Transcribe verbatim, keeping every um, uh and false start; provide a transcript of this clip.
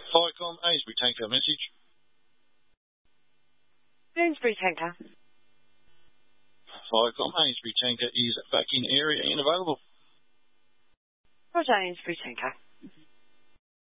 Firecom, Amesbury Tanker, message. Amesbury Tanker. Firecom, Amesbury Tanker is back in area and available. Roger, Amesbury Tanker.